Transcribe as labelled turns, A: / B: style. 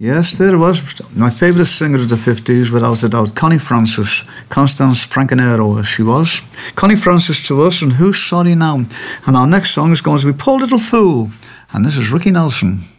A: Yes, there was. My favourite singer of the 50s, without a doubt, Connie Francis. Constance Francanero, as she was. Connie Francis to us, and Who's Sorry Now? And our next song is going to be Poor Little Fool. And this is Ricky Nelson.